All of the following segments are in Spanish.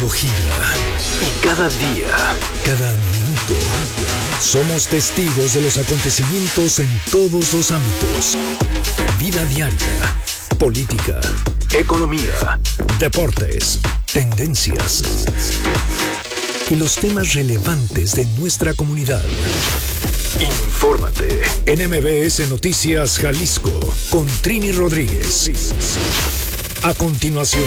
mundo gira y cada día, cada minuto, somos testigos de los acontecimientos en todos los ámbitos. Vida diaria, política, economía, deportes, tendencias y los temas relevantes de nuestra comunidad. Infórmate en MBS Noticias Jalisco con Trini Rodríguez. A continuación.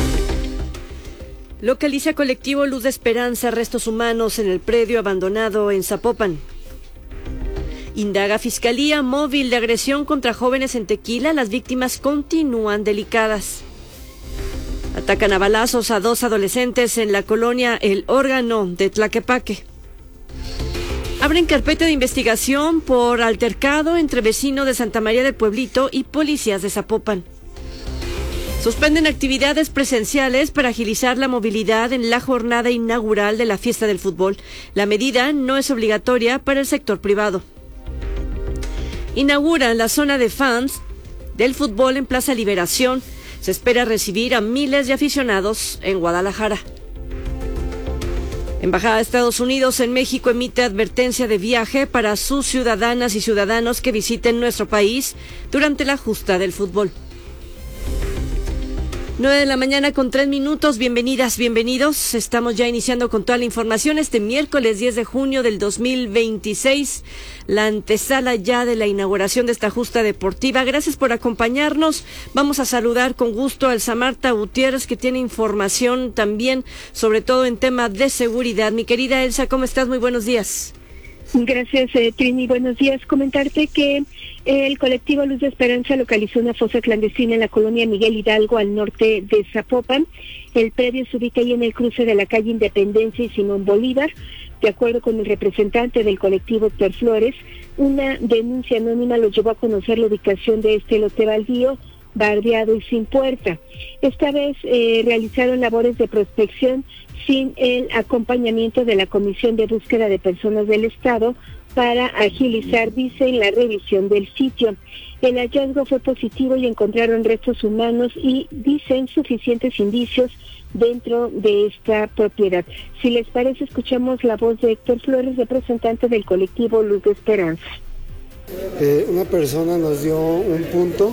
Localiza colectivo Luz de Esperanza restos humanos en el predio abandonado en Zapopan. Indaga Fiscalía móvil de agresión contra jóvenes en Tequila. Las víctimas continúan delicadas. Atacan a balazos a 2 adolescentes en la colonia El Órgano de Tlaquepaque. Abren carpeta de investigación por altercado entre vecino de Santa María del Pueblito y policías de Zapopan. Suspenden actividades presenciales para agilizar la movilidad en la jornada inaugural de la fiesta del fútbol. La medida no es obligatoria para el sector privado. Inauguran la zona de fans del fútbol en Plaza Liberación. Se espera recibir a miles de aficionados en Guadalajara. Embajada de Estados Unidos en México emite advertencia de viaje para sus ciudadanas y ciudadanos que visiten nuestro país durante la justa del fútbol. 9:03 a.m. Bienvenidas, bienvenidos. Estamos ya iniciando con toda la información este miércoles 10 de junio del 2026, la antesala ya de la inauguración de esta justa deportiva. Gracias por acompañarnos. Vamos a saludar con gusto a Elsa Marta Gutiérrez, que tiene información también, sobre todo en tema de seguridad. Mi querida Elsa, ¿cómo estás? Muy buenos días. Gracias, Trini. Buenos días. Comentarte que el colectivo Luz de Esperanza localizó una fosa clandestina en la colonia Miguel Hidalgo, al norte de Zapopan. El predio se ubica ahí en el cruce de la calle Independencia y Simón Bolívar. De acuerdo con el representante del colectivo, Héctor Flores, una denuncia anónima los llevó a conocer la ubicación de este lote baldío, bardeado y sin puerta. Esta vez realizaron labores de prospección sin el acompañamiento de la Comisión de Búsqueda de Personas del Estado para agilizar, dicen, la revisión del sitio. El hallazgo fue positivo y encontraron restos humanos y, dicen, suficientes indicios dentro de esta propiedad. Si les parece, escuchamos la voz de Héctor Flores, representante del colectivo Luz de Esperanza. Una persona nos dio un punto,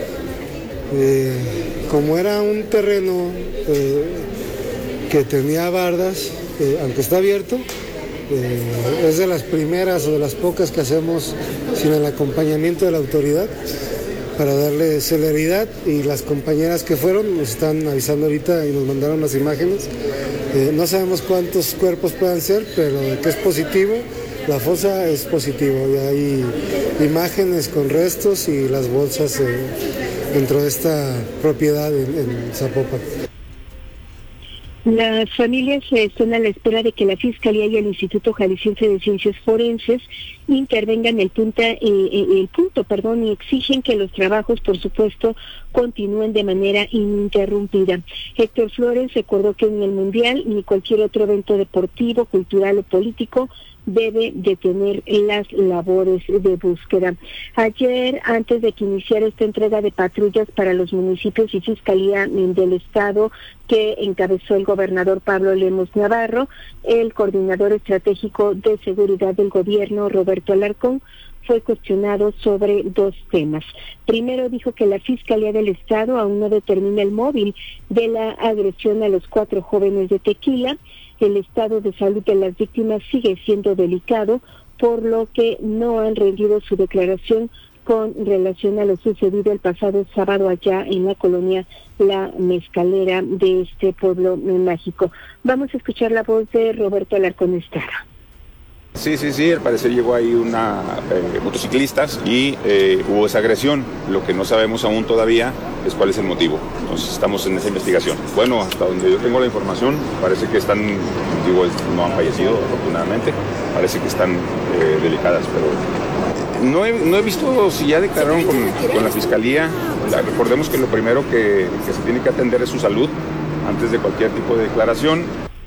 como era un terreno que tenía bardas, aunque está abierto, es de las primeras o de las pocas que hacemos sin el acompañamiento de la autoridad para darle celeridad, y las compañeras que fueron nos están avisando ahorita y nos mandaron las imágenes. No sabemos cuántos cuerpos puedan ser, pero de que es positivo, la fosa es positivo, y hay imágenes con restos y las bolsas dentro de esta propiedad en Zapopan. Las familias están a la espera de que la Fiscalía y el Instituto Jalisciense de Ciencias Forenses intervengan el punto, y exigen que los trabajos, por supuesto, continúen de manera ininterrumpida. Héctor Flores recordó que en el Mundial ni cualquier otro evento deportivo, cultural o político debe detener las labores de búsqueda. Ayer, antes de que iniciara esta entrega de patrullas para los municipios y Fiscalía del Estado, que encabezó el gobernador Pablo Lemos Navarro, el coordinador estratégico de seguridad del gobierno, Roberto Alarcón, fue cuestionado sobre 2 temas. Primero, dijo que la Fiscalía del Estado aún no determina el móvil de la agresión a los 4 jóvenes de Tequila. El estado de salud de las víctimas sigue siendo delicado, por lo que no han rendido su declaración con relación a lo sucedido el pasado sábado allá en la colonia La Mezcalera de este pueblo mágico. Vamos a escuchar la voz de Roberto Alarcón Estrada. Sí, al parecer llegó ahí motociclistas y hubo esa agresión. Lo que no sabemos aún todavía es cuál es el motivo. Entonces estamos en esa investigación. Bueno, hasta donde yo tengo la información, parece que están, no han fallecido afortunadamente, parece que están delicadas, pero no he visto si ya declararon con la Fiscalía. Recordemos que lo primero que se tiene que atender es su salud antes de cualquier tipo de declaración.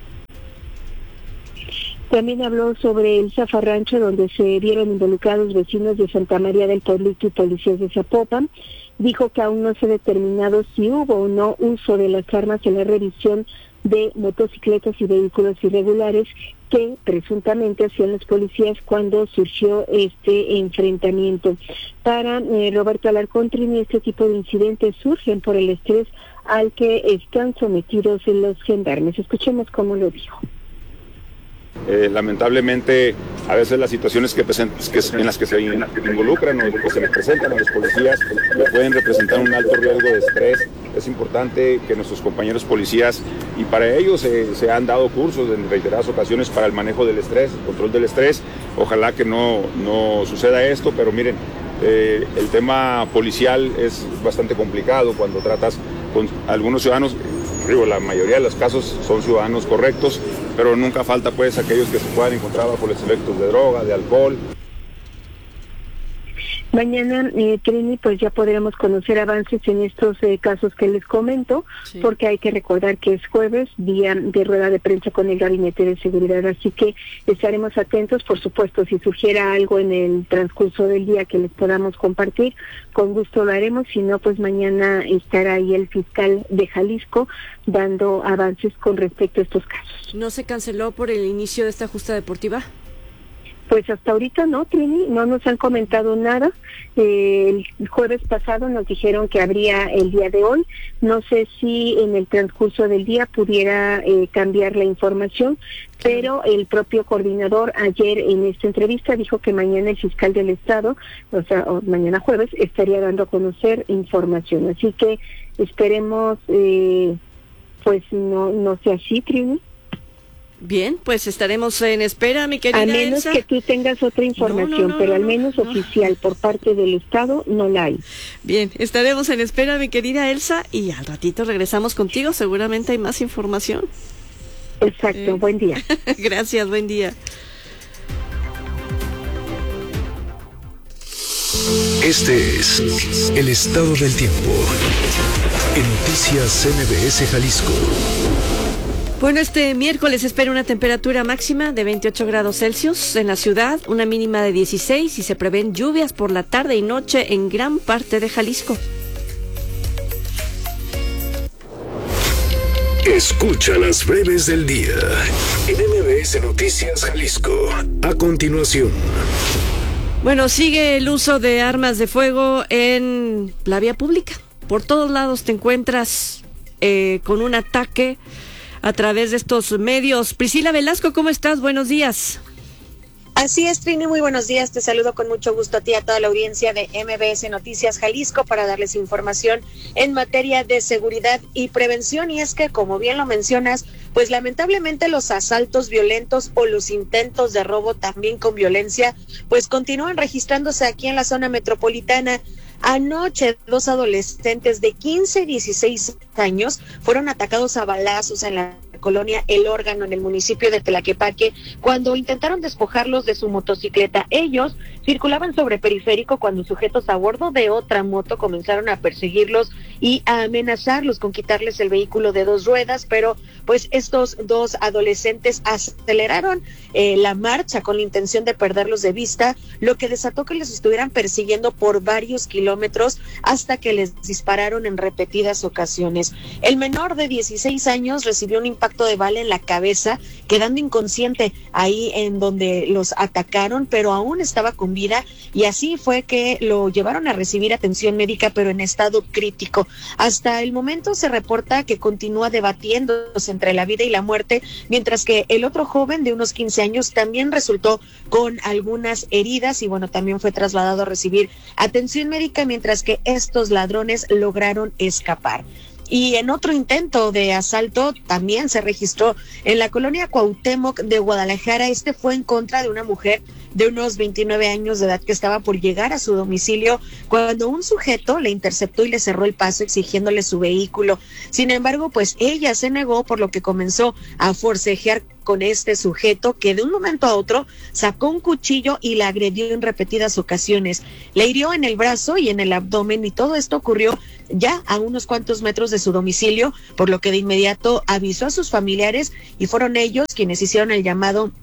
También habló sobre el zafarrancho donde se vieron involucrados vecinos de Santa María del Pueblito y policías de Zapopan. Dijo que aún no se ha determinado si hubo o no uso de las armas en la revisión de motocicletas y vehículos irregulares que presuntamente hacían los policías cuando surgió este enfrentamiento. Para Roberto Alarcón, Trini, este tipo de incidentes surgen por el estrés al que están sometidos los gendarmes. Escuchemos cómo lo dijo. Lamentablemente, a veces las situaciones en las que se involucran o que se les presentan a los policías pueden representar un alto riesgo de estrés. Es importante que nuestros compañeros policías, y para ellos se han dado cursos en reiteradas ocasiones para el manejo del estrés, el control del estrés. Ojalá que no suceda esto, pero miren, el tema policial es bastante complicado cuando tratas con algunos ciudadanos. La mayoría de los casos son ciudadanos correctos, pero nunca falta pues aquellos que se puedan encontrar bajo los efectos de droga, de alcohol. Mañana, Trini, pues ya podremos conocer avances en estos casos que les comento, sí, porque hay que recordar que es jueves, día de rueda de prensa con el Gabinete de Seguridad, así que estaremos atentos. Por supuesto, si surgiera algo en el transcurso del día que les podamos compartir, con gusto lo haremos. Si no, pues mañana estará ahí el fiscal de Jalisco dando avances con respecto a estos casos. ¿No se canceló por el inicio de esta justa deportiva? Pues hasta ahorita no, Trini, no nos han comentado nada. El jueves pasado nos dijeron que habría el día de hoy. No sé si en el transcurso del día pudiera cambiar la información, pero el propio coordinador ayer en esta entrevista dijo que mañana el fiscal del Estado, mañana jueves, estaría dando a conocer información. Así que esperemos, pues no sea así, Trini. Bien, pues estaremos en espera, mi querida Elsa. A menos que tú tengas otra información, pero al menos oficial por parte del Estado no la hay. Bien, estaremos en espera, mi querida Elsa, y al ratito regresamos contigo, seguramente hay más información. Exacto, buen día. Gracias, buen día. Este es el estado del tiempo en Noticias MBS Jalisco. Bueno, este miércoles se espera una temperatura máxima de 28 grados Celsius en la ciudad, una mínima de 16 y se prevén lluvias por la tarde y noche en gran parte de Jalisco. Escucha las breves del día en MBS Noticias Jalisco. A continuación. Bueno, sigue el uso de armas de fuego en la vía pública. Por todos lados te encuentras con un ataque a través de estos medios. Priscila Velasco, ¿cómo estás? Buenos días. Así es, Trini, muy buenos días. Te saludo con mucho gusto a ti y a toda la audiencia de MBS Noticias Jalisco para darles información en materia de seguridad y prevención. Y es que, como bien lo mencionas, pues lamentablemente los asaltos violentos o los intentos de robo también con violencia, pues continúan registrándose aquí en la zona metropolitana. Anoche, 2 adolescentes de 15 y 16 años fueron atacados a balazos en la colonia El Órgano, en el municipio de Tlaquepaque, cuando intentaron despojarlos de su motocicleta. Ellos circulaban sobre Periférico cuando sujetos a bordo de otra moto comenzaron a perseguirlos y a amenazarlos con quitarles el vehículo de 2 ruedas, pero pues estos 2 adolescentes aceleraron la marcha con la intención de perderlos de vista, lo que desató que les estuvieran persiguiendo por varios kilómetros hasta que les dispararon en repetidas ocasiones. El menor de 16 años recibió un impacto de bala en la cabeza, quedando inconsciente ahí en donde los atacaron, pero aún estaba con vida, y así fue que lo llevaron a recibir atención médica, pero en estado crítico. Hasta el momento se reporta que continúa debatiéndose entre la vida y la muerte, mientras que el otro joven de unos 15 años también resultó con algunas heridas y bueno, también fue trasladado a recibir atención médica, mientras que estos ladrones lograron escapar. Y en otro intento de asalto también se registró en la colonia Cuauhtémoc de Guadalajara. Este fue en contra de una mujer de unos 29 años de edad que estaba por llegar a su domicilio cuando un sujeto le interceptó y le cerró el paso exigiéndole su vehículo. Sin embargo, pues ella se negó, por lo que comenzó a forcejear con este sujeto, que de un momento a otro sacó un cuchillo y la agredió en repetidas ocasiones. Le hirió en el brazo y en el abdomen, y todo esto ocurrió ya a unos cuantos metros de su domicilio, por lo que de inmediato avisó a sus familiares y fueron ellos quienes hicieron el llamado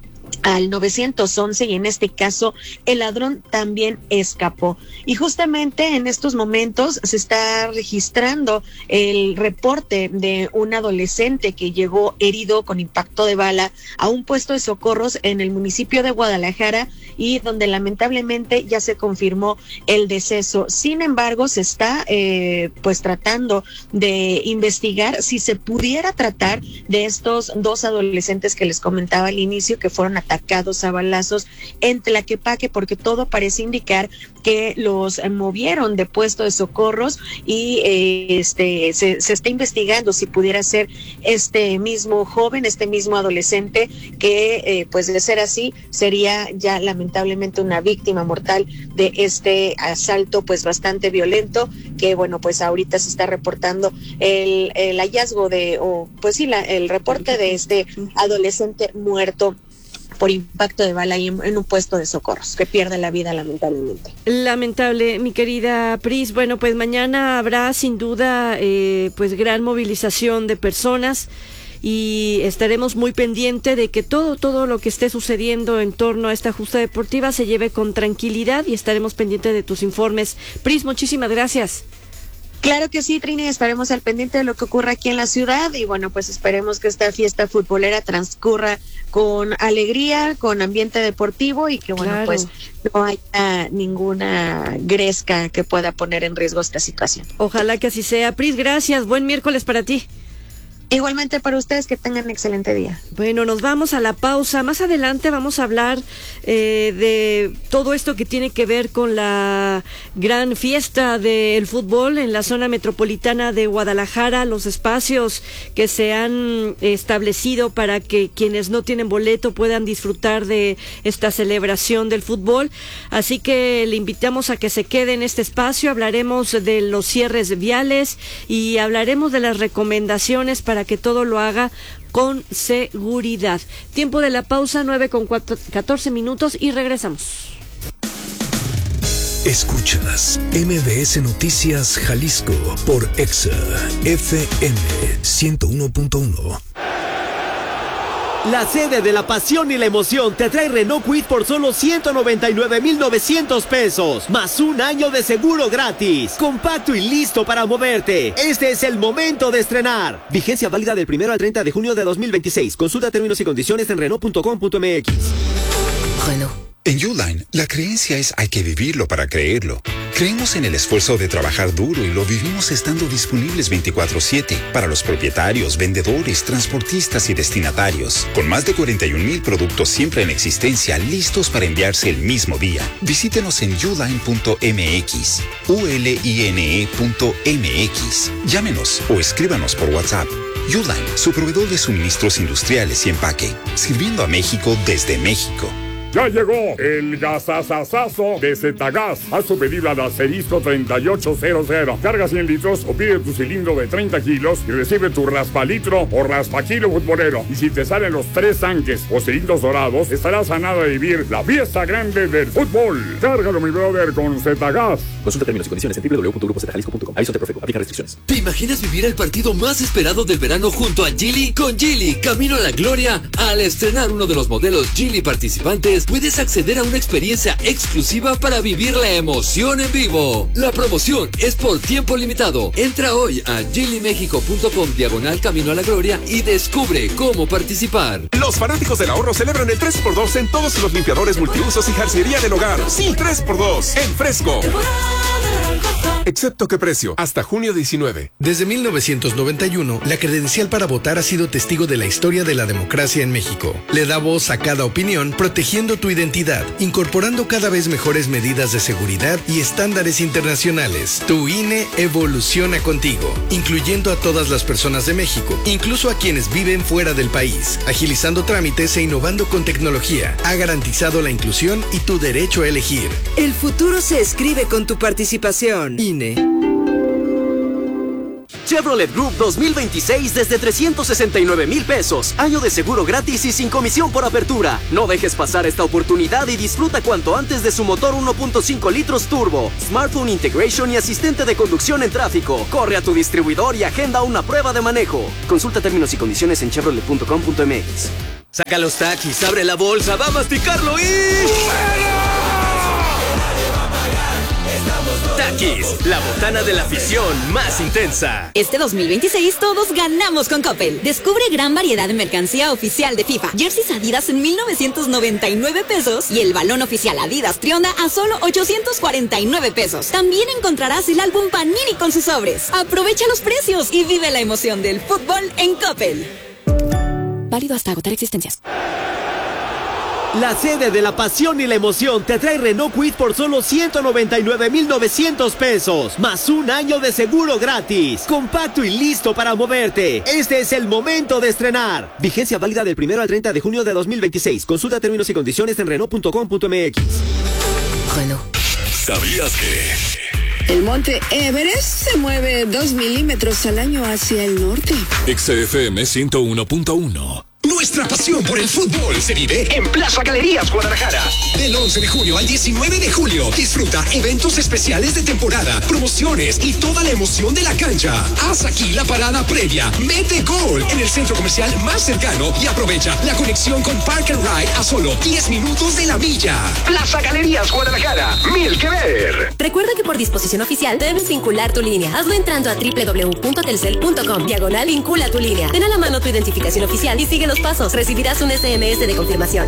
al 911 y en este caso el ladrón también escapó. Y justamente en estos momentos se está registrando el reporte de un adolescente que llegó herido con impacto de bala a un puesto de socorros en el municipio de Guadalajara y donde lamentablemente ya se confirmó el deceso. Sin embargo, se está pues tratando de investigar si se pudiera tratar de estos dos adolescentes que les comentaba al inicio que fueron atacados a balazos en Tlaquepaque, porque todo parece indicar que los movieron de puesto de socorros y se está investigando si pudiera ser este mismo joven, este mismo adolescente que pues de ser así sería ya lamentablemente una víctima mortal de este asalto pues bastante violento que bueno pues ahorita se está reportando el hallazgo el reporte de este adolescente muerto por impacto de bala en un puesto de socorros, que pierde la vida lamentablemente. Lamentable, mi querida Pris. Bueno, pues mañana habrá sin duda pues gran movilización de personas y estaremos muy pendiente de que todo lo que esté sucediendo en torno a esta justa deportiva se lleve con tranquilidad y estaremos pendientes de tus informes. Pris, muchísimas gracias. Claro que sí, Trini, estaremos al pendiente de lo que ocurra aquí en la ciudad y bueno, pues esperemos que esta fiesta futbolera transcurra con alegría, con ambiente deportivo y que bueno, claro, pues no haya ninguna gresca que pueda poner en riesgo esta situación. Ojalá que así sea. Pris, gracias. Buen miércoles para ti. Igualmente para ustedes, que tengan un excelente día. Bueno, nos vamos a la pausa. Más adelante vamos a hablar de todo esto que tiene que ver con la gran fiesta del fútbol en la zona metropolitana de Guadalajara, los espacios que se han establecido para que quienes no tienen boleto puedan disfrutar de esta celebración del fútbol. Así que le invitamos a que se quede en este espacio. Hablaremos de los cierres viales y hablaremos de las recomendaciones para que todo lo haga con seguridad. Tiempo de la pausa, 9:14 y regresamos. Escuchas MBS Noticias Jalisco por Exa FM 101.1. La sede de la pasión y la emoción te trae Renault Kwid por solo 199,900 pesos, más un año de seguro gratis. Compacto y listo para moverte. Este es el momento de estrenar. Vigencia válida del 1 al 30 de junio de 2026. Consulta términos y condiciones en Renault.com.mx. Renault. En Uline, la creencia es hay que vivirlo para creerlo. Creemos en el esfuerzo de trabajar duro y lo vivimos estando disponibles 24/7 para los propietarios, vendedores, transportistas y destinatarios. Con más de 41,000 productos siempre en existencia, listos para enviarse el mismo día. Visítenos en uline.mx, uline.mx. Llámenos o escríbanos por WhatsApp. Uline, su proveedor de suministros industriales y empaque, sirviendo a México desde México. Ya llegó el gasasasazo de Zetagas. Haz tu pedido al asterisco 3800. Carga 100 litros o pide tu cilindro de 30 kilos y recibe tu raspalitro o raspakilo futbolero. Y si te salen los 3 tanques o cilindros dorados, estarás a nada de vivir la fiesta grande del fútbol. Cárgalo, mi brother, con Zetagas. Consulta términos y condiciones en www.grupozetaJalisco.com. Aviso de Profeco. Aplica restricciones. ¿Te imaginas vivir el partido más esperado del verano junto a Geely? Con Geely, camino a la gloria. Al estrenar uno de los modelos Geely participantes, puedes acceder a una experiencia exclusiva para vivir la emoción en vivo. La promoción es por tiempo limitado. Entra hoy a geelymexico.com/camino a la gloria y descubre cómo participar. Los fanáticos del ahorro celebran el 3x2 en todos los limpiadores multiusos y jarciería del hogar. Sí, 3x2 en Fresco. Excepto qué precio, hasta junio 19. Desde 1991, la credencial para votar ha sido testigo de la historia de la democracia en México. Le da voz a cada opinión, protegiendo tu identidad, incorporando cada vez mejores medidas de seguridad y estándares internacionales. Tu INE evoluciona contigo, incluyendo a todas las personas de México, incluso a quienes viven fuera del país, agilizando trámites e innovando con tecnología. Ha garantizado la inclusión y tu derecho a elegir. El futuro se escribe con tu participación. INE. Chevrolet Group 2026 desde 369,000 pesos. Año de seguro gratis y sin comisión por apertura. No dejes pasar esta oportunidad y disfruta cuanto antes de su motor 1.5 litros turbo, smartphone integration y asistente de conducción en tráfico. Corre a tu distribuidor y agenda una prueba de manejo. Consulta términos y condiciones en chevrolet.com.mx. Saca los Takis, abre la bolsa, va a masticarlo y... Takis, la botana de la afición más intensa. Este 2026 todos ganamos con Coppel. Descubre gran variedad de mercancía oficial de FIFA. Jerseys Adidas en 1,999 pesos y el balón oficial Adidas Trionda a solo 849 pesos. También encontrarás el álbum Panini con sus sobres. Aprovecha los precios y vive la emoción del fútbol en Coppel. Válido hasta agotar existencias. La sede de la pasión y la emoción te trae Renault Kwid por solo 199,900 pesos, más un año de seguro gratis. Compacto y listo para moverte. Este es el momento de estrenar. Vigencia válida del 1 al 30 de junio de 2026. Consulta términos y condiciones en Renault.com.mx. Renault. ¿Sabías que El monte Everest se mueve 2 milímetros al año hacia el norte? XFM 101.1? Nuestra pasión por el fútbol se vive en Plaza Galerías Guadalajara. Del 11 de junio al 19 de julio, disfruta eventos especiales de temporada, promociones y toda la emoción de la cancha. Haz aquí la parada previa, mete gol en el centro comercial más cercano y aprovecha la conexión con Park and Ride a solo 10 minutos de la villa. Plaza Galerías Guadalajara, mil que ver. Recuerda que por disposición oficial debes vincular tu línea. Hazlo entrando a www.telcel.com/vincula tu línea. Ten a la mano tu identificación oficial y sigue los pasos. Recibirás un SMS de confirmación.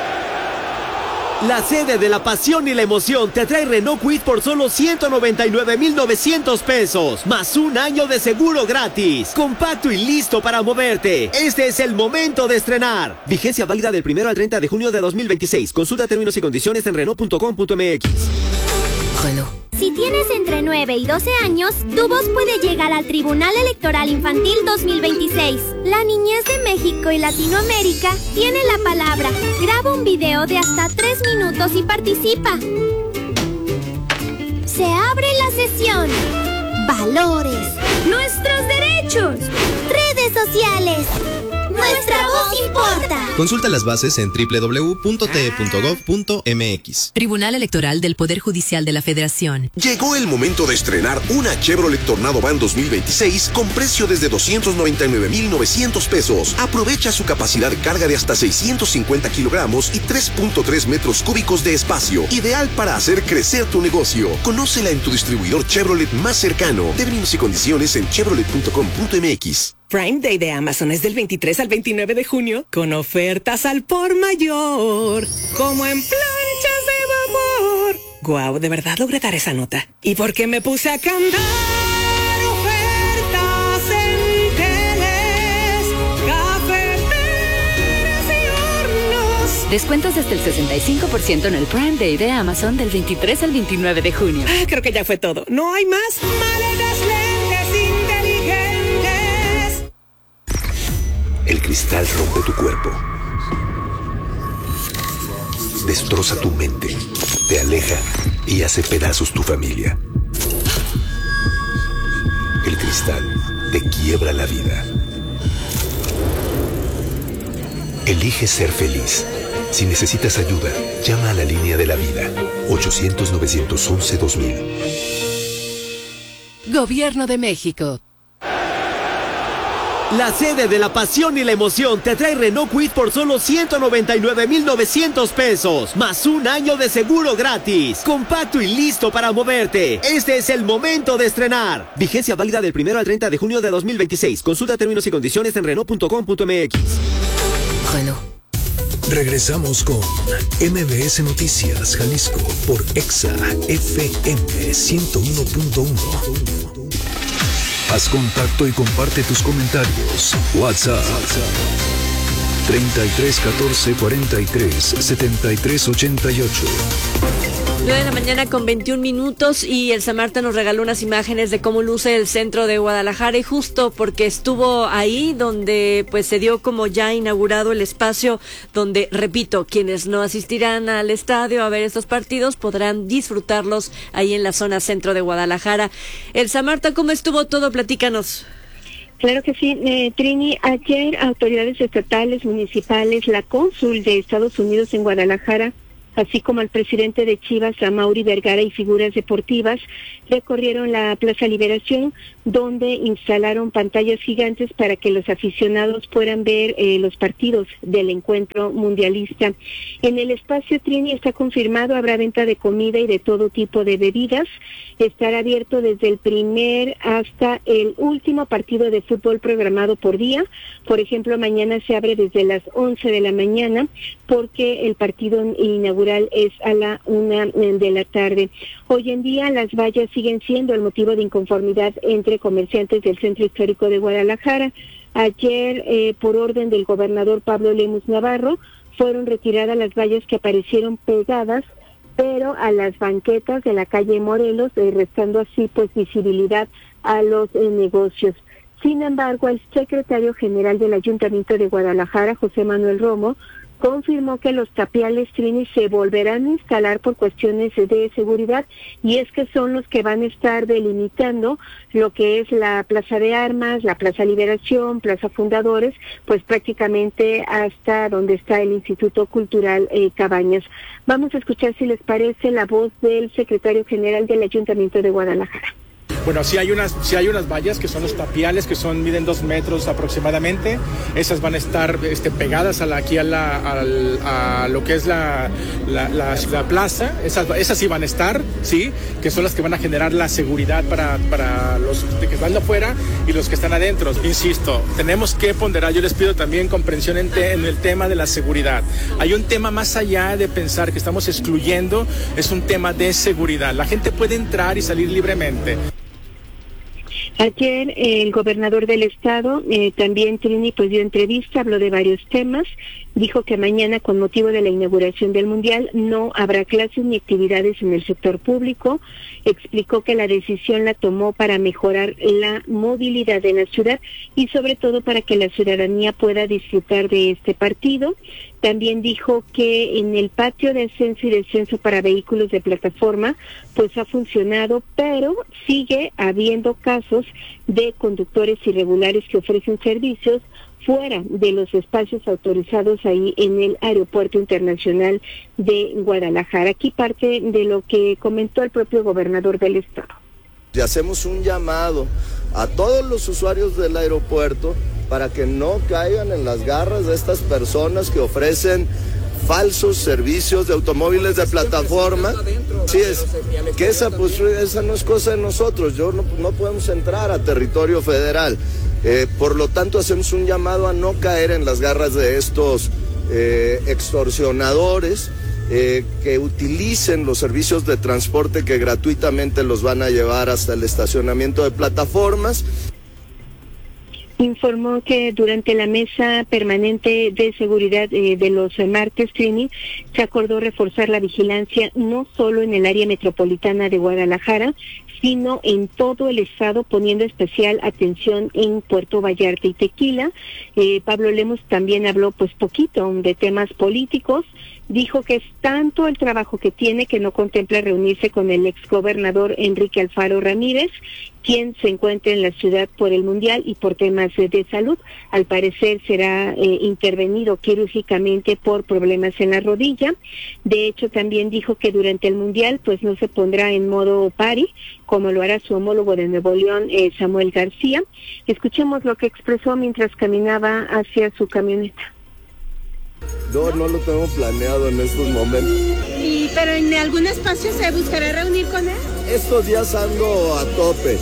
La sede de la pasión y la emoción te trae Renault Kwid por solo 199,900 pesos, más un año de seguro gratis. Compacto y listo para moverte. Este es el momento de estrenar. Vigencia válida del 1 al 30 de junio de 2026. Consulta términos y condiciones en Renault.com.mx. Renault. Si tienes entre 9 y 12 años, tu voz puede llegar al Tribunal Electoral Infantil 2026. La niñez de México y Latinoamérica tiene la palabra. Graba un video de hasta 3 minutos y participa. Se abre la sesión. Valores. Nuestros derechos. Redes sociales. Nuestra voz importa. Consulta las bases en www.te.gov.mx. Tribunal Electoral del Poder Judicial de la Federación. Llegó el momento de estrenar una Chevrolet Tornado Van 2026 con precio desde 299,900 pesos. Aprovecha su capacidad de carga de hasta 650 kilogramos y 3.3 metros cúbicos de espacio. Ideal para hacer crecer tu negocio. Conócela en tu distribuidor Chevrolet más cercano. Términos y condiciones en chevrolet.com.mx. Prime Day de Amazon es del 23 al 29 de junio con ofertas al por mayor, como en planchas de vapor. Guau, de verdad logré dar esa nota. ¿Y por qué me puse a cantar? Ofertas en teles, cafeteras y hornos. Descuentos hasta el 65% en el Prime Day de Amazon del 23 al 29 de junio. Creo que ya fue todo. No hay más. Maletas, lentes inteligentes. El cristal rompe tu cuerpo, destroza tu mente, te aleja y hace pedazos tu familia. El cristal te quiebra la vida. Elige ser feliz. Si necesitas ayuda, llama a la línea de la vida, 800-911-2000. Gobierno de México. La sede de la pasión y la emoción te trae Renault Kwid por solo 199,900 pesos, más un año de seguro gratis. Compacto y listo para moverte. Este es el momento de estrenar. Vigencia válida del 1 al 30 de junio de 2026. Consulta términos y condiciones en Renault.com.mx. Renault. Regresamos con MBS Noticias Jalisco por Exa FM 101.1. Haz contacto y comparte tus comentarios. WhatsApp 33 14 43 73 88. 9 de la mañana con 21 minutos y el Samarta nos regaló unas imágenes de cómo luce el centro de Guadalajara, y justo porque estuvo ahí donde pues se dio como ya inaugurado el espacio donde, repito, quienes no asistirán al estadio a ver estos partidos podrán disfrutarlos ahí en la zona centro de Guadalajara. El Samarta, ¿cómo estuvo todo? Platícanos. Claro que sí, Trini. Ayer autoridades estatales, municipales, la cónsul de Estados Unidos en Guadalajara así como al presidente de Chivas, Amaury Vergara, y figuras deportivas, recorrieron la Plaza Liberación, donde instalaron pantallas gigantes para que los aficionados puedan ver los partidos del encuentro mundialista. En el espacio, Trini, está confirmado, habrá venta de comida y de todo tipo de bebidas. Estará abierto desde el primer hasta el último partido de fútbol programado por día. Por ejemplo, mañana se abre desde las 11 de la mañana porque el partido inaugural es a la 1 de la tarde. Hoy en día las vallas siguen siendo el motivo de inconformidad entre comerciantes del centro histórico de Guadalajara. Ayer, por orden del gobernador Pablo Lemus Navarro, fueron retiradas las vallas que aparecieron pegadas, pero a las banquetas de la calle Morelos, restando así pues visibilidad a los negocios. Sin embargo, el secretario general del Ayuntamiento de Guadalajara, José Manuel Romo, confirmó que los tapiales, Trini, se volverán a instalar por cuestiones de seguridad, y es que son los que van a estar delimitando lo que es la Plaza de Armas, la Plaza Liberación, Plaza Fundadores, pues prácticamente hasta donde está el Instituto Cultural Cabañas. Vamos a escuchar, si les parece, la voz del secretario general del Ayuntamiento de Guadalajara. Bueno, sí hay unas vallas que son los tapiales, que miden 2 metros aproximadamente. Esas van a estar pegadas a lo que es la plaza. Esas sí van a estar, sí, que son las que van a generar la seguridad para los que están afuera y los que están adentro. Insisto, tenemos que ponderar. Yo les pido también comprensión en el tema de la seguridad. Hay un tema más allá de pensar que estamos excluyendo, es un tema de seguridad. La gente puede entrar y salir libremente. Ayer el gobernador del estado, también Trini, pues dio entrevista, habló de varios temas. Dijo que mañana, con motivo de la inauguración del Mundial, no habrá clases ni actividades en el sector público. Explicó que la decisión la tomó para mejorar la movilidad en la ciudad y sobre todo para que la ciudadanía pueda disfrutar de este partido. También dijo que en el patio de ascenso y descenso para vehículos de plataforma pues ha funcionado, pero sigue habiendo casos de conductores irregulares que ofrecen servicios fuera de los espacios autorizados ahí en el Aeropuerto Internacional de Guadalajara. Aquí parte de lo que comentó el propio gobernador del estado. Y hacemos un llamado a todos los usuarios del aeropuerto para que no caigan en las garras de estas personas que ofrecen falsos servicios de automóviles de plataforma. Sí, es que esa no es cosa de nosotros. No podemos entrar a territorio federal. Por lo tanto, hacemos un llamado a no caer en las garras de estos extorsionadores que utilicen los servicios de transporte que gratuitamente los van a llevar hasta el estacionamiento de plataformas. Informó que durante la mesa permanente de seguridad de los martes, Trini, se acordó reforzar la vigilancia no solo en el área metropolitana de Guadalajara, sino en todo el estado, poniendo especial atención en Puerto Vallarta y Tequila. Pablo Lemus también habló pues poquito de temas políticos. Dijo que es tanto el trabajo que tiene que no contempla reunirse con el exgobernador Enrique Alfaro Ramírez, quien se encuentra en la ciudad por el Mundial y por temas de salud. Al parecer será intervenido quirúrgicamente por problemas en la rodilla. De hecho, también dijo que durante el Mundial pues no se pondrá en modo party, como lo hará su homólogo de Nuevo León, Samuel García. Escuchemos lo que expresó mientras caminaba hacia su camioneta. No lo tengo planeado en estos momentos. ¿Pero en algún espacio se buscará reunir con él? Estos días ando a tope.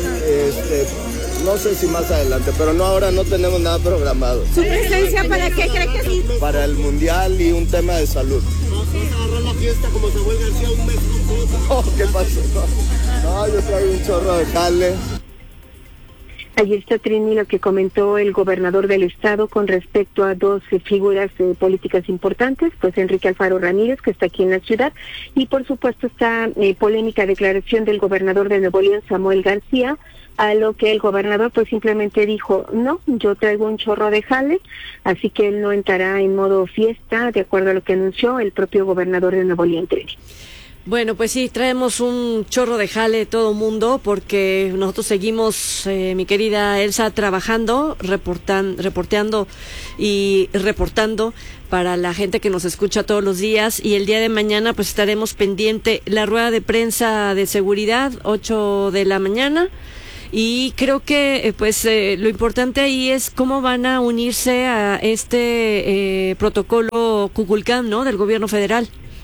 No sé si más adelante, pero ahora no tenemos nada programado. ¿Su presencia para qué cree que sí? Para el Mundial y un tema de salud. ¿Vas a agarrar la fiesta como Samuel García un mes con ¿Qué pasó? No, yo traigo un chorro de jale. Allí está, Trini, lo que comentó el gobernador del estado con respecto a dos figuras políticas importantes, pues Enrique Alfaro Ramírez, que está aquí en la ciudad, y por supuesto esta polémica declaración del gobernador de Nuevo León, Samuel García, a lo que el gobernador pues simplemente dijo, no, yo traigo un chorro de jale, así que él no entrará en modo fiesta, de acuerdo a lo que anunció el propio gobernador de Nuevo León, Trini. Bueno, pues sí, traemos un chorro de jale todo mundo porque nosotros seguimos, mi querida Elsa, trabajando, reporteando y reportando para la gente que nos escucha todos los días, y el día de mañana pues estaremos pendiente la rueda de prensa de seguridad, 8 de la mañana. Y creo que lo importante ahí es cómo van a unirse a este protocolo Kukulcán, ¿no?, del gobierno federal.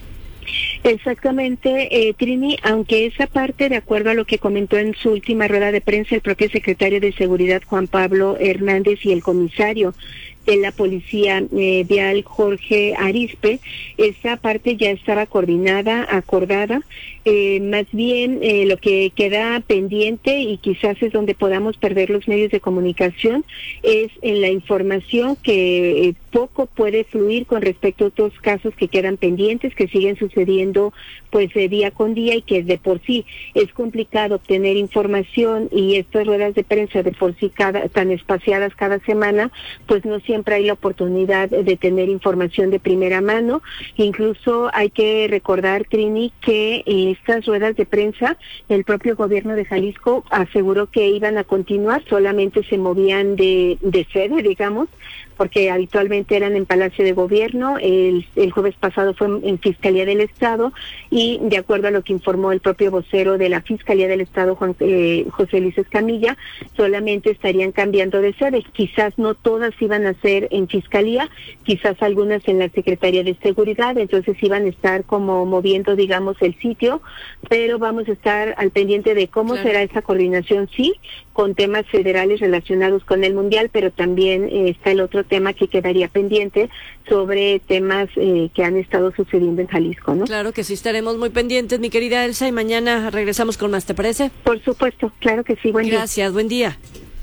Exactamente, Trini, aunque esa parte, de acuerdo a lo que comentó en su última rueda de prensa el propio secretario de Seguridad, Juan Pablo Hernández, y el comisario de la Policía Vial, Jorge Arispe, esa parte ya estaba coordinada, acordada. Más bien lo que queda pendiente, y quizás es donde podamos perder los medios de comunicación, es en la información que poco puede fluir con respecto a otros casos que quedan pendientes, que siguen sucediendo pues día con día, y que de por sí es complicado obtener información, y estas ruedas de prensa de por sí tan espaciadas cada semana, pues no siempre hay la oportunidad de tener información de primera mano. Incluso hay que recordar, Trini, que estas ruedas de prensa, el propio gobierno de Jalisco aseguró que iban a continuar, solamente se movían de sede, digamos, porque habitualmente eran en Palacio de Gobierno. El jueves pasado fue en Fiscalía del Estado, y de acuerdo a lo que informó el propio vocero de la Fiscalía del Estado, José Luis Escamilla, solamente estarían cambiando de sede. Quizás no todas iban a ser en Fiscalía, quizás algunas en la Secretaría de Seguridad, entonces iban a estar como moviendo, digamos, el sitio, pero vamos a estar al pendiente de cómo será esa coordinación, sí, con temas federales relacionados con el Mundial, pero también está el otro tema que quedaría pendiente sobre temas que han estado sucediendo en Jalisco, ¿no? Claro que sí, estaremos muy pendientes, mi querida Elsa, y mañana regresamos con más, ¿te parece? Por supuesto, claro que sí, buen día. Gracias, buen día.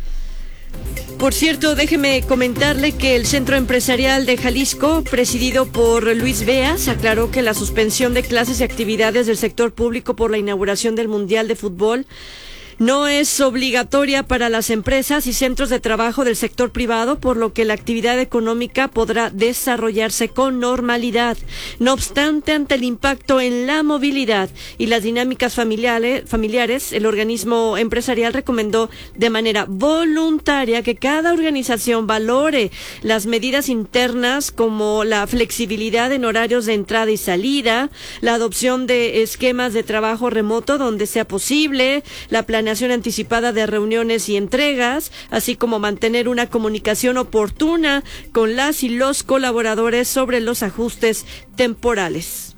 Por cierto, déjeme comentarle que el Centro Empresarial de Jalisco, presidido por Luis Beas, aclaró que la suspensión de clases y actividades del sector público por la inauguración del Mundial de Fútbol no es obligatoria para las empresas y centros de trabajo del sector privado, por lo que la actividad económica podrá desarrollarse con normalidad. No obstante, ante el impacto en la movilidad y las dinámicas familiares, el organismo empresarial recomendó de manera voluntaria que cada organización valore las medidas internas, como la flexibilidad en horarios de entrada y salida, la adopción de esquemas de trabajo remoto donde sea posible, la planeación anticipada de reuniones y entregas, así como mantener una comunicación oportuna con las y los colaboradores sobre los ajustes temporales.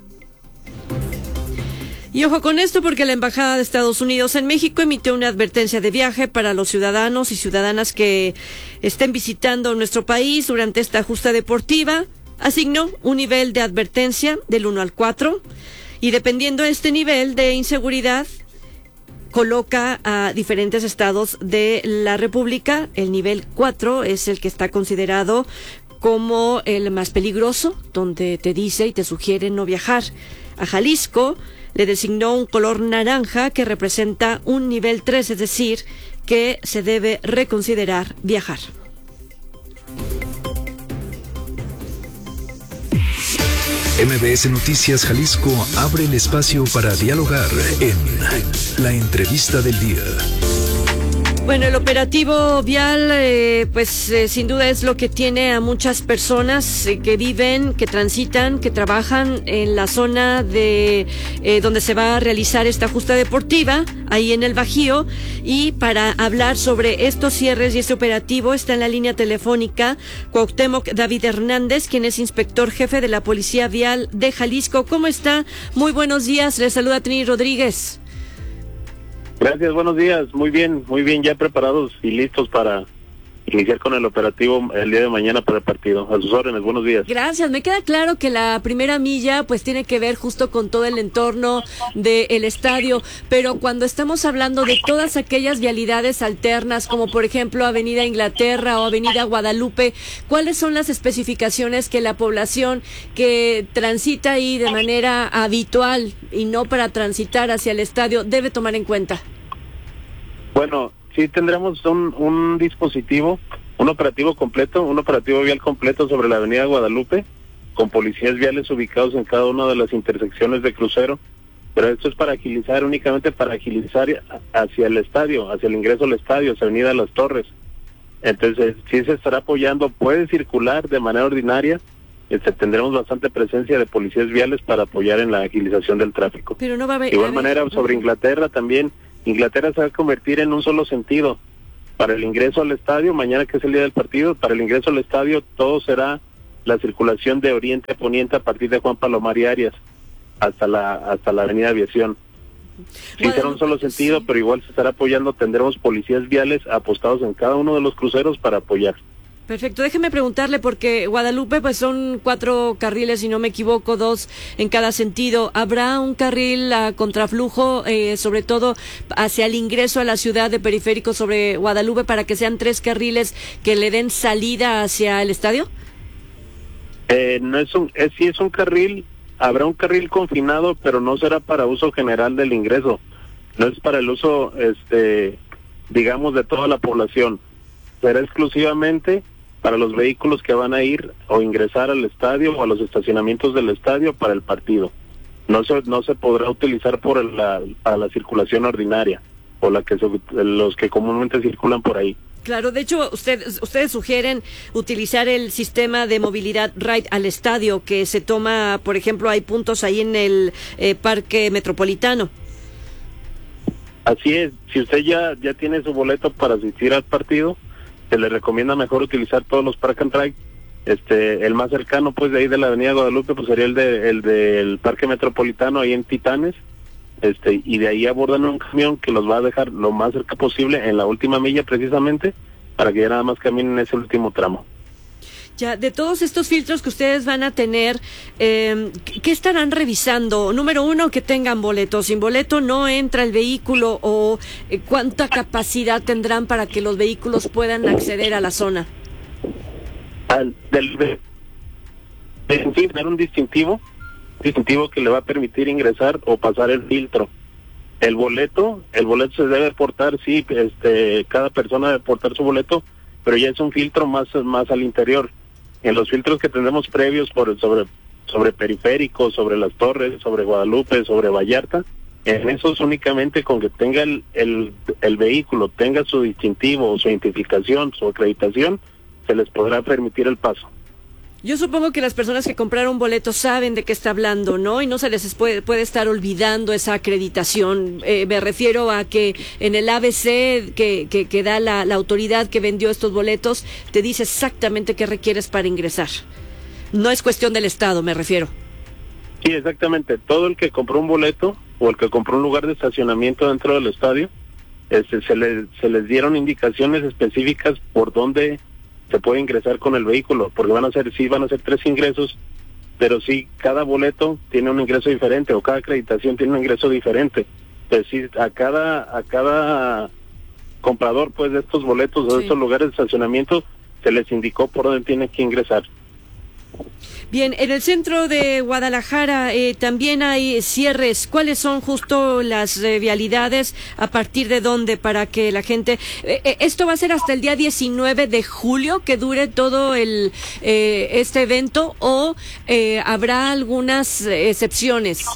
Y ojo con esto, porque la Embajada de Estados Unidos en México emitió una advertencia de viaje para los ciudadanos y ciudadanas que estén visitando nuestro país durante esta justa deportiva. Asignó un nivel de advertencia del 1 al 4, y dependiendo de este nivel de inseguridad, coloca a diferentes estados de la República. El nivel 4 es el que está considerado como el más peligroso, donde te dice y te sugiere no viajar. A Jalisco le designó un color naranja que representa un nivel 3, es decir, que se debe reconsiderar viajar. MBS Noticias Jalisco abre el espacio para dialogar en La Entrevista del Día. Bueno, el operativo vial, sin duda es lo que tiene a muchas personas que viven, que transitan, que trabajan en la zona de donde se va a realizar esta justa deportiva, ahí en el Bajío. Y para hablar sobre estos cierres y este operativo está en la línea telefónica Cuauhtémoc David Hernández, quien es inspector jefe de la Policía Vial de Jalisco. ¿Cómo está? Muy buenos días, le saluda Trini Rodríguez. Gracias, buenos días. Muy bien, ya preparados y listos para iniciar con el operativo el día de mañana para el partido. A sus órdenes, buenos días. Gracias, me queda claro que la primera milla pues tiene que ver justo con todo el entorno del estadio, pero cuando estamos hablando de todas aquellas vialidades alternas, como por ejemplo Avenida Inglaterra o Avenida Guadalupe, ¿cuáles son las especificaciones que la población que transita ahí de manera habitual y no para transitar hacia el estadio debe tomar en cuenta? Bueno, sí tendremos un dispositivo, un operativo vial completo sobre la Avenida Guadalupe, con policías viales ubicados en cada una de las intersecciones de crucero, pero esto es para agilizar, únicamente para agilizar hacia el estadio, hacia el ingreso al estadio, hacia Avenida Las Torres. Entonces, sí se estará apoyando, puede circular de manera ordinaria, tendremos bastante presencia de policías viales para apoyar en la agilización del tráfico. Pero no va a haber... De igual manera, sobre Inglaterra también, Inglaterra se va a convertir en un solo sentido. Para el ingreso al estadio, mañana que es el día del partido, para el ingreso al estadio todo será la circulación de oriente a poniente a partir de Juan Palomar y Arias hasta la Avenida Aviación. Sí, será un solo sentido, pero igual se estará apoyando, tendremos policías viales apostados en cada uno de los cruceros para apoyar. Perfecto, déjeme preguntarle, porque Guadalupe pues son 4 carriles, si no me equivoco, 2 en cada sentido. ¿Habrá un carril a contraflujo, sobre todo hacia el ingreso a la ciudad de Periférico sobre Guadalupe, para que sean 3 carriles que le den salida hacia el estadio? No sí es un carril, habrá un carril confinado, pero no será para uso general del ingreso, no es para el uso, digamos, de toda la población, será exclusivamente para los vehículos que van a ir o ingresar al estadio o a los estacionamientos del estadio para el partido. No se podrá utilizar para la circulación ordinaria o los que comúnmente circulan por ahí. Claro, de hecho, ustedes sugieren utilizar el sistema de movilidad Ride al estadio que se toma, por ejemplo, hay puntos ahí en el Parque Metropolitano. Así es, si usted ya tiene su boleto para asistir al partido, se le recomienda mejor utilizar todos los Park and Ride. El más cercano, pues, de ahí de la Avenida Guadalupe, pues sería el del Parque Metropolitano ahí en Titanes. Y de ahí abordan un camión que los va a dejar lo más cerca posible en la última milla, precisamente, para que ya nada más caminen ese último tramo. Ya, de todos estos filtros que ustedes van a tener, ¿qué estarán revisando? Número 1, que tengan boleto. Sin boleto no entra el vehículo, o ¿cuánta capacidad tendrán para que los vehículos puedan acceder a la zona? Tener un distintivo que le va a permitir ingresar o pasar el filtro. El boleto se debe portar, sí, cada persona debe portar su boleto, pero ya es un filtro más al interior. En los filtros que tendremos previos sobre Periférico, sobre Las Torres, sobre Guadalupe, sobre Vallarta, en esos únicamente con que tenga el vehículo, tenga su distintivo, su identificación, su acreditación, se les podrá permitir el paso. Yo supongo que las personas que compraron boletos saben de qué está hablando, ¿no? Y no se les puede estar olvidando esa acreditación. Me refiero a que en el ABC que da la autoridad que vendió estos boletos, te dice exactamente qué requieres para ingresar. No es cuestión del Estado, me refiero. Sí, exactamente. Todo el que compró un boleto o el que compró un lugar de estacionamiento dentro del estadio, se les dieron indicaciones específicas por dónde se puede ingresar con el vehículo, porque van a ser 3 ingresos, pero sí, cada boleto tiene un ingreso diferente, o cada acreditación tiene un ingreso diferente. Pues sí, a cada comprador, pues, de estos boletos o de estos lugares de estacionamiento, se les indicó por dónde tienen que ingresar. Bien, en el centro de Guadalajara también hay cierres. ¿Cuáles son justo las vialidades? ¿A partir de dónde? Para que la gente... ¿Esto va a ser hasta el día 19 de julio que dure todo este evento, o habrá algunas excepciones?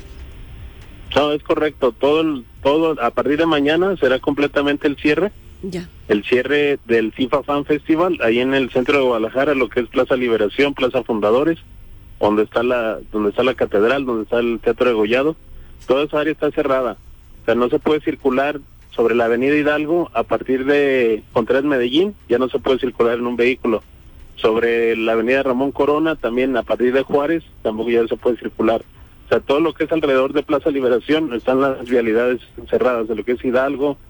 No, es correcto. Todo a partir de mañana será completamente el cierre. Ya. El cierre del FIFA Fan Festival, ahí en el centro de Guadalajara, lo que es Plaza Liberación, Plaza Fundadores, donde está la catedral, donde está el Teatro de Gollado, toda esa área está cerrada. O sea, no se puede circular sobre la Avenida Hidalgo a partir de Contreras Medellín, ya no se puede circular en un vehículo. Sobre la Avenida Ramón Corona, también a partir de Juárez, tampoco ya se puede circular. O sea, todo lo que es alrededor de Plaza Liberación están las vialidades cerradas, de lo que es Hidalgo,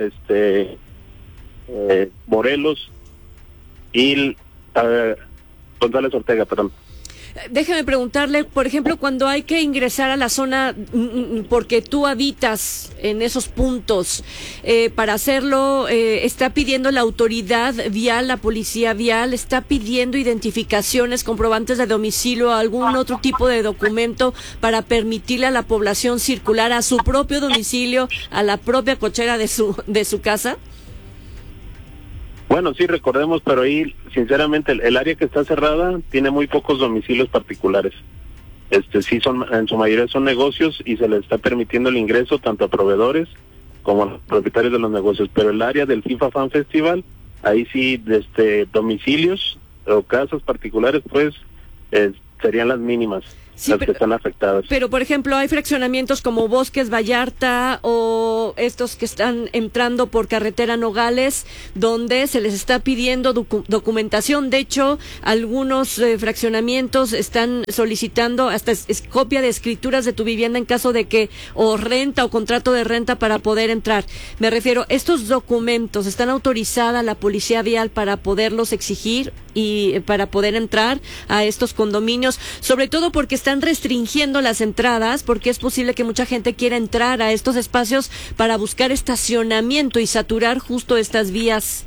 Morelos y González Ortega, perdón. Déjame preguntarle, por ejemplo, cuando hay que ingresar a la zona, porque tú habitas en esos puntos, para hacerlo, está pidiendo la autoridad vial, la policía vial, está pidiendo identificaciones, comprobantes de domicilio, algún otro tipo de documento para permitirle a la población circular a su propio domicilio, a la propia cochera de su casa. Bueno, sí, recordemos, pero ahí, sinceramente, el área que está cerrada tiene muy pocos domicilios particulares. sí son, en su mayoría son negocios y se les está permitiendo el ingreso tanto a proveedores como a los propietarios de los negocios. Pero el área del FIFA Fan Festival, ahí sí, domicilios o casas particulares, pues serían las mínimas. Sí, las que están afectadas. Pero, por ejemplo, hay fraccionamientos como Bosques Vallarta o estos que están entrando por carretera Nogales, donde se les está pidiendo documentación. De hecho, algunos fraccionamientos están solicitando hasta copia de escrituras de tu vivienda en caso de que, o renta o contrato de renta para poder entrar. Me refiero, ¿estos documentos están autorizadas la Policía Vial para poderlos exigir y para poder entrar a estos condominios? Sobre todo porque están restringiendo las entradas, porque es posible que mucha gente quiera entrar a estos espacios para buscar estacionamiento y saturar justo estas vías.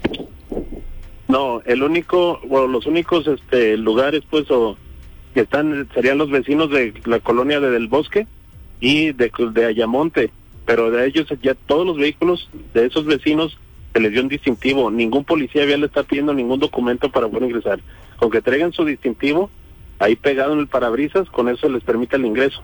No, los únicos lugares pues que están serían los vecinos de la colonia del Bosque y de Ayamonte, pero de ellos ya todos los vehículos de esos vecinos se les dio un distintivo. Ningún policía vial le está pidiendo ningún documento para poder ingresar. Con que traigan su distintivo ahí pegado en el parabrisas, con eso les permite el ingreso.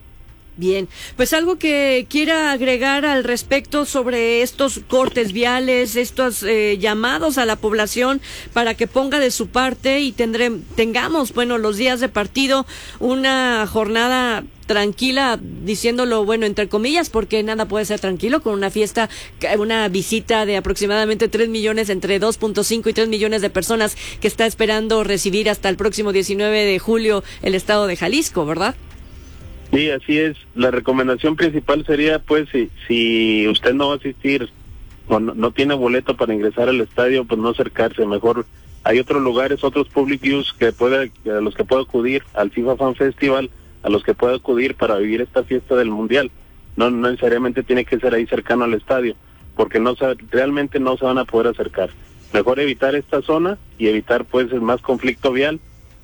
Bien, pues algo que quiera agregar al respecto sobre estos cortes viales, estos llamados a la población para que ponga de su parte y tengamos, los días de partido, una jornada tranquila, diciéndolo, entre comillas, porque nada puede ser tranquilo con una fiesta, una visita de aproximadamente 3 millones, entre 2.5 y 3 millones de personas que está esperando recibir hasta el próximo 19 de julio el estado de Jalisco, ¿verdad? Sí, así es. La recomendación principal sería, pues, si usted no va a asistir o no tiene boleto para ingresar al estadio, pues no acercarse. Mejor hay otros lugares, otros public use a los que puede acudir al FIFA Fan Festival, a los que puede acudir para vivir esta fiesta del Mundial. No necesariamente tiene que ser ahí cercano al estadio, porque realmente no se van a poder acercar. Mejor evitar esta zona y evitar, pues, más conflicto vial.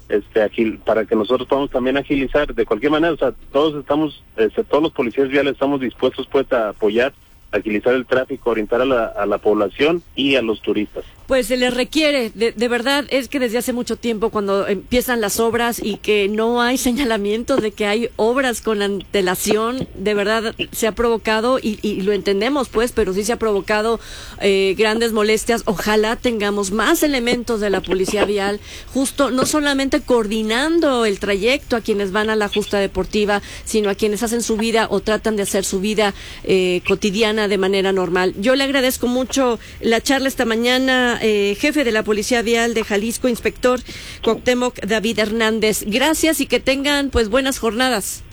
Para que nosotros podamos también agilizar de cualquier manera, todos los policías viales estamos dispuestos pues a apoyar, agilizar el tráfico, orientar a la población y a los turistas. Pues se les requiere, de verdad, es que desde hace mucho tiempo cuando empiezan las obras y que no hay señalamientos de que hay obras con antelación, de verdad se ha provocado, y lo entendemos pues, pero sí se ha provocado grandes molestias. Ojalá tengamos más elementos de la Policía Vial, justo no solamente coordinando el trayecto a quienes van a la justa deportiva, sino a quienes hacen su vida o tratan de hacer su vida cotidiana de manera normal. Yo le agradezco mucho la charla esta mañana, jefe de la Policía Vial de Jalisco, inspector Cuauhtémoc David Hernández. Gracias y que tengan pues buenas jornadas.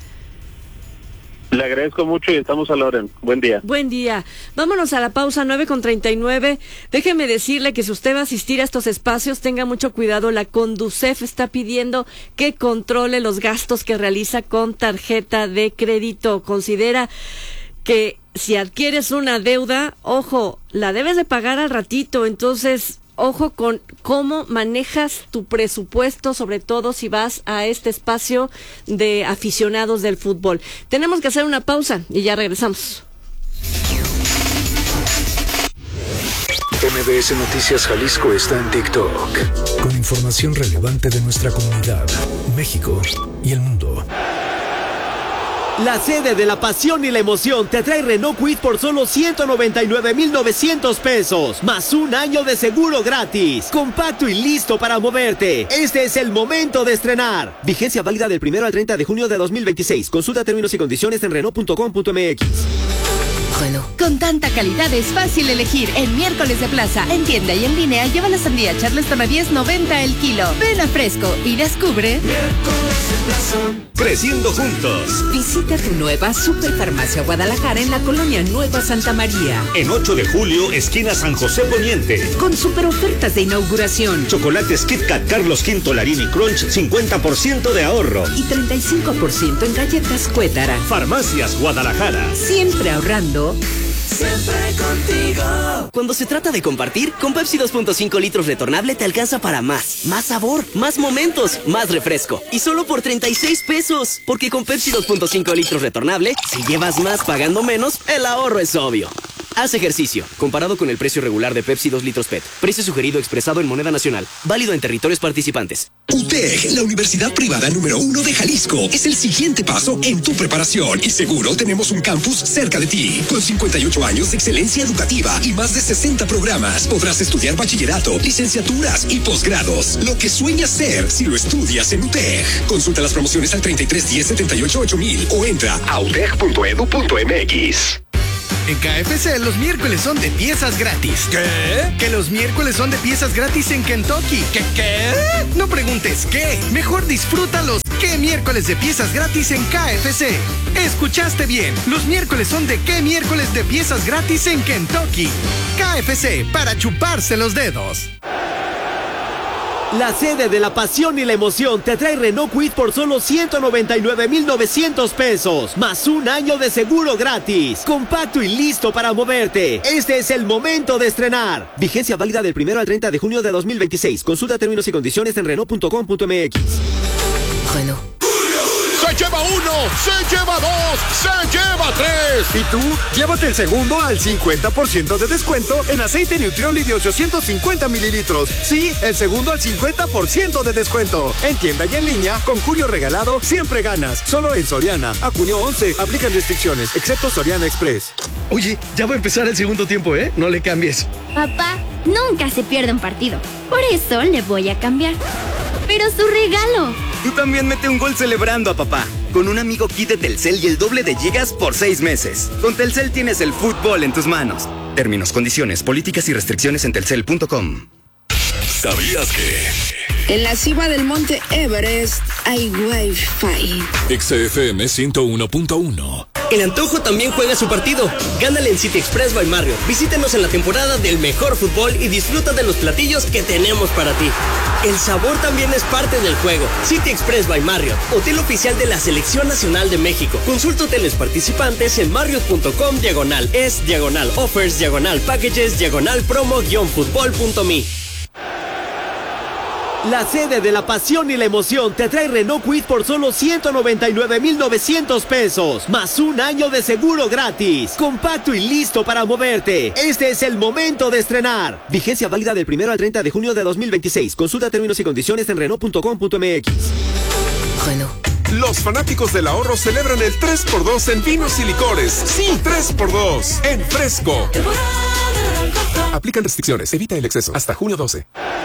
Le agradezco mucho y estamos a la orden. Buen día. Buen día. Vámonos a la pausa, 9:39. Déjeme decirle que si usted va a asistir a estos espacios, tenga mucho cuidado. La Conducef está pidiendo que controle los gastos que realiza con tarjeta de crédito. Considera que si adquieres una deuda, ojo, la debes de pagar al ratito, entonces ojo con cómo manejas tu presupuesto, sobre todo si vas a este espacio de aficionados del fútbol. Tenemos que hacer una pausa y ya regresamos. MBS Noticias Jalisco está en TikTok, con información relevante de nuestra comunidad, México y el mundo. La sede de la pasión y la emoción te trae Renault Kwid por solo 199,900 pesos, más un año de seguro gratis. Compacto y listo para moverte. Este es el momento de estrenar. Vigencia válida del 1 al 30 de junio de 2026. Consulta términos y condiciones en Renault.com.mx. Con tanta calidad es fácil elegir. En Miércoles de Plaza, en tienda y en línea, lleva la sandía Charleston a $10.90 el kilo. Ven a Fresco y descubre Miércoles de Plaza. Creciendo juntos. Visita tu nueva Superfarmacia Guadalajara en la colonia Nueva Santa María. En 8 de julio, esquina San José Poniente. Con super ofertas de inauguración. Chocolates Kit Kat Carlos V Larini Crunch, 50% de ahorro. Y 35% en galletas Cuétara. Farmacias Guadalajara. Siempre ahorrando. Siempre contigo. Cuando se trata de compartir, con Pepsi 2.5 litros retornable te alcanza para más. Más sabor, más momentos, más refresco. Y solo por 36 pesos. Porque con Pepsi 2.5 litros retornable, si llevas más pagando menos, el ahorro es obvio. Haz ejercicio. Comparado con el precio regular de Pepsi 2 litros PET. Precio sugerido expresado en moneda nacional. Válido en territorios participantes. UTEC, la universidad privada número 1 de Jalisco, es el siguiente paso en tu preparación. Y seguro tenemos un campus cerca de ti. Con 58 años de excelencia educativa y más de 60 programas, podrás estudiar bachillerato, licenciaturas y posgrados. Lo que sueñas ser si lo estudias en UTEC. Consulta las promociones al 3310 78 8000 o entra a utec.edu.mx. En KFC los miércoles son de piezas gratis. ¿Qué? Que los miércoles son de piezas gratis en Kentucky. ¿Qué? No preguntes qué. Mejor disfrútalos. ¿Qué miércoles de piezas gratis en KFC? Escuchaste bien. Los miércoles son de qué miércoles de piezas gratis en Kentucky. KFC, para chuparse los dedos. La sede de la pasión y la emoción te trae Renault Kwid por solo 199,900 pesos, más un año de seguro gratis. Compacto y listo para moverte. Este es el momento de estrenar. Vigencia válida del 1 al 30 de junio de 2026. Consulta términos y condiciones en Renault.com.mx. Renault. Se lleva 1, se lleva 2, se lleva 3. ¿Y tú? Llévate el segundo al 50% de descuento en aceite Nutrioli de 850 mililitros. Sí, el segundo al 50% de descuento. En tienda y en línea, con Julio Regalado, siempre ganas. Solo en Soriana. A junio 11, aplican restricciones, excepto Soriana Express. Oye, ya va a empezar el segundo tiempo, ¿eh? No le cambies. Papá, nunca se pierde un partido. Por eso le voy a cambiar. Pero su regalo. Tú también mete un gol celebrando a papá. Con un amigo kit de Telcel y el doble de gigas por 6 meses. Con Telcel tienes el fútbol en tus manos. Términos, condiciones, políticas y restricciones en telcel.com. ¿Sabías que? En la cima del monte Everest hay Wi-Fi. XFM 101.1. El antojo también juega su partido. Gánale en City Express by Marriott. Visítenos en la temporada del mejor fútbol y disfruta de los platillos que tenemos para ti. El sabor también es parte del juego. City Express by Marriott, hotel oficial de la Selección Nacional de México. Consulta hoteles participantes en marriott.com/es/offers/packages/promo-fútbol.me. La sede de la pasión y la emoción te trae Renault Kwid por solo 199,900 pesos, más un año de seguro gratis. Compacto y listo para moverte. Este es el momento de estrenar. Vigencia válida del 1 al 30 de junio de 2026. Consulta términos y condiciones en Renault.com.mx. Renault. Los fanáticos del ahorro celebran el 3x2 en vinos y licores. Sí, 3x2 en Fresco. Aplican restricciones. Evita el exceso. Hasta junio 12.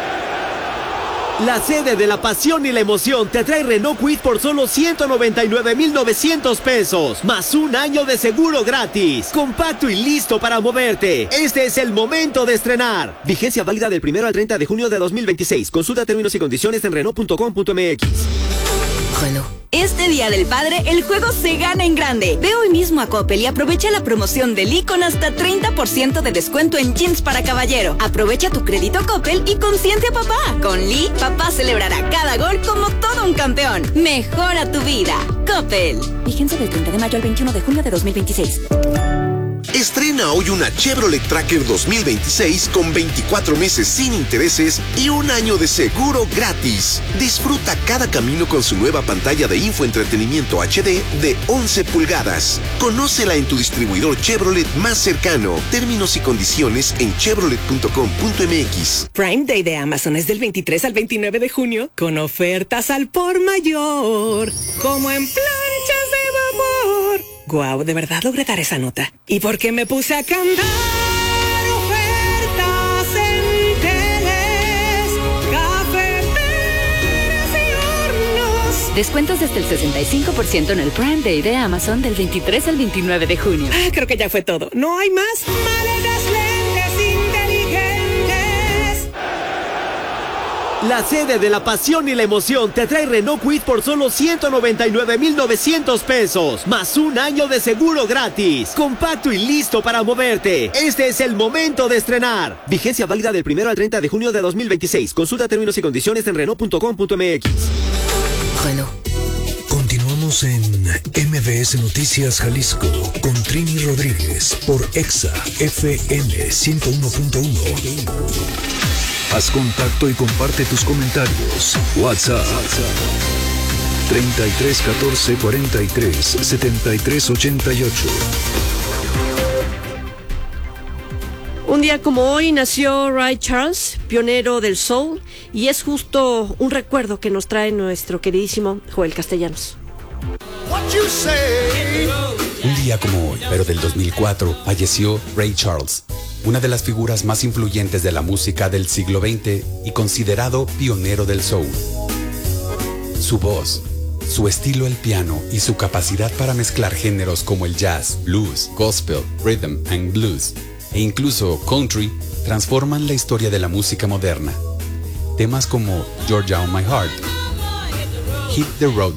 La sede de la pasión y la emoción te trae Renault Kwid por solo 199,900 pesos, más un año de seguro gratis. Compacto y listo para moverte. Este es el momento de estrenar. Vigencia válida del 1 al 30 de junio de 2026. Consulta términos y condiciones en Renault.com.mx. Renault. Este Día del Padre, el juego se gana en grande. Ve hoy mismo a Coppel y aprovecha la promoción de Lee con hasta 30% de descuento en jeans para caballero. Aprovecha tu crédito Coppel y consiente a papá. Con Lee, papá celebrará cada gol como todo un campeón. Mejora tu vida. Coppel. Vigencia del 30 de mayo al 21 de junio de 2026. Estrena hoy una Chevrolet Tracker 2026 con 24 meses sin intereses y un año de seguro gratis. Disfruta cada camino con su nueva pantalla de infoentretenimiento HD de 11 pulgadas. Conócela en tu distribuidor Chevrolet más cercano. Términos y condiciones en chevrolet.com.mx. Prime Day de Amazon es del 23 al 29 de junio con ofertas al por mayor, como en planchas de vapor. Guau, de verdad logré dar esa nota. ¿Y por qué me puse a cantar? Ofertas en teles, cafeteras y hornos. Descuentos desde el 65% en el Prime Day de Amazon del 23 al 29 de junio. Creo que ya fue todo. ¿No hay más? Maletas, lentes inteligentes. La sede de la pasión y la emoción te trae Renault Kwid por solo 199,900 pesos, más un año de seguro gratis. Compacto y listo para moverte. Este es el momento de estrenar. Vigencia válida del 1 al 30 de junio de 2026. Consulta términos y condiciones en Renault.com.mx. Renault. Continuamos en MBS Noticias Jalisco con Trini Rodríguez por Exa FM 101.1. Haz contacto y comparte tus comentarios. WhatsApp 33 14 43 73 88. Un día como hoy nació Ray Charles, pionero del soul, y es justo un recuerdo que nos trae nuestro queridísimo Joel Castellanos. Un día como hoy, pero del 2004, falleció Ray Charles, una de las figuras más influyentes de la música del siglo XX y considerado pionero del soul. Su voz, su estilo al piano y su capacidad para mezclar géneros como el jazz, blues, gospel, rhythm and blues e incluso country transforman la historia de la música moderna. Temas como Georgia on My Heart, Hit the Road